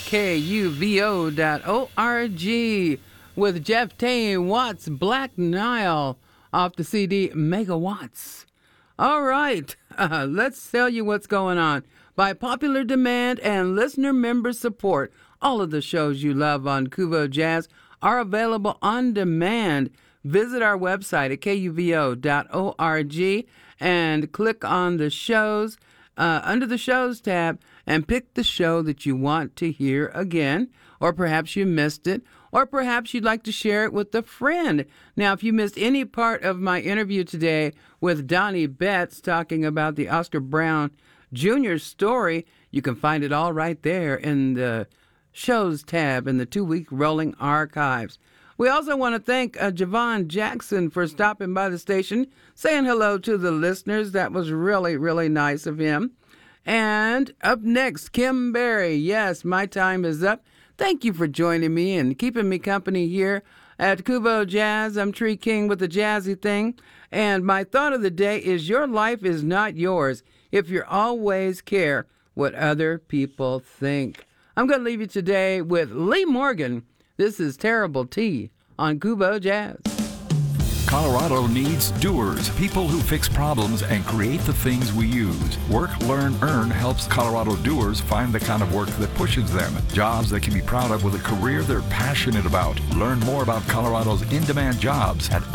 KUVO.org with Jeff Tain Watts Black Nile off the CD Megawatts. All right, let's tell you what's going on. By popular demand and listener member support, all of the shows you love on Kuvo Jazz are available on demand. Visit our website at KUVO.org and click on the shows under the shows tab and pick the show that you want to hear again, or perhaps you missed it, or perhaps you'd like to share it with a friend. Now, if you missed any part of my interview today with Donnie Betts talking about the Oscar Brown Jr. story, you can find it all right there in the shows tab in the 2-week rolling archives. We also want to thank Javon Jackson for stopping by the station, saying hello to the listeners. That was really, really nice of him. And up next, Kim Berry. Yes, my time is up. Thank you for joining me and keeping me company here at Kuvo Jazz. I'm Tree King with the Jazzy Thing. And my thought of the day is your life is not yours if you always care what other people think. I'm going to leave you today with Lee Morgan. This is Terrible T on Kuvo Jazz. Colorado needs doers, people who fix problems and create the things we use. Work, Learn, Earn helps Colorado doers find the kind of work that pushes them. Jobs they can be proud of with a career they're passionate about. Learn more about Colorado's in-demand jobs at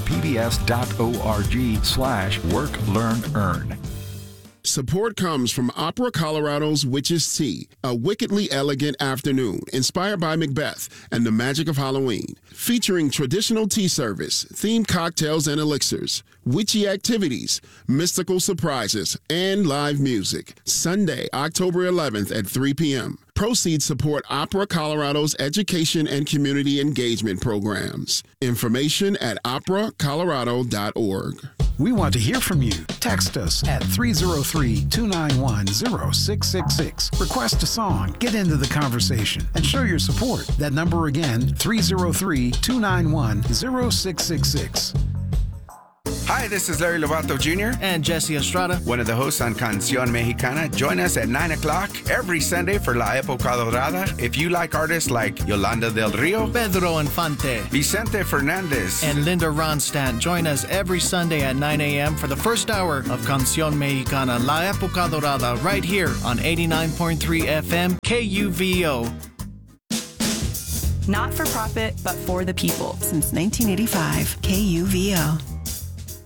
rmpbs.org/Work, Learn, Earn. Support comes from Opera Colorado's Witch's Tea, a wickedly elegant afternoon inspired by Macbeth and the magic of Halloween. Featuring traditional tea service, themed cocktails and elixirs, witchy activities, mystical surprises, and live music. Sunday, October 11th at 3 p.m. Proceeds support Opera Colorado's education and community engagement programs. Information at operacolorado.org. We want to hear from you. Text us at 303-291-0666. Request a song, get into the conversation, and show your support. That number again, 303-291-0666. Hi, this is Larry Lovato Jr. and Jesse Estrada, one of the hosts on Canción Mexicana. Join us at 9 o'clock every Sunday for La Época Dorada. If you like artists like Yolanda del Rio, Pedro Infante, Vicente Fernandez, and Linda Ronstadt, join us every Sunday at 9 a.m. for the first hour of Canción Mexicana, La Época Dorada, right here on 89.3 FM KUVO. Not for profit, but for the people. Since 1985, KUVO.